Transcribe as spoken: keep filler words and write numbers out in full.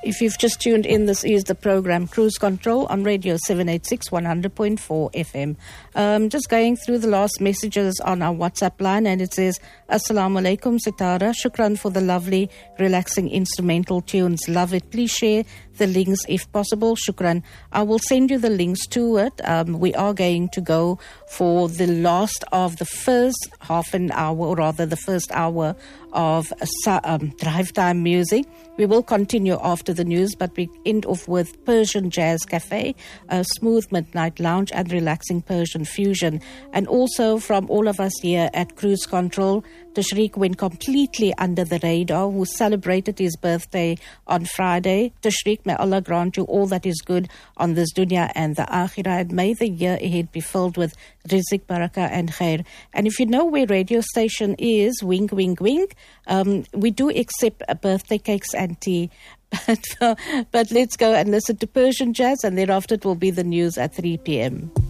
If you've just tuned in, this is the program Cruise Control on Radio seven eighty-six, one hundred point four F M. Um, just going through the last messages on our WhatsApp line, and it says, Assalamu alaikum, Sitara. Shukran for the lovely, relaxing instrumental tunes. Love it. Please share the links if possible. Shukran. I will send you the links to it. Um, we are going to go for the last of the first half an hour, or rather the first hour of uh, um, drive time music. We will continue after the news, but we end off with Persian Jazz Cafe, a smooth midnight lounge and relaxing Persian fusion. And also from all of us here at Cruise Control, Tashriq went completely under the radar, who celebrated his birthday on Friday. Tashriq, may Allah grant you all that is good on this dunya and the akhirah, and may the year ahead be filled with rizq, barakah and khair. And if you know where radio station is, wink, wink, wink, um, we do accept uh, birthday cakes and tea. But, uh, but let's go and listen to Persian Jazz, and thereafter it will be the news at three p.m.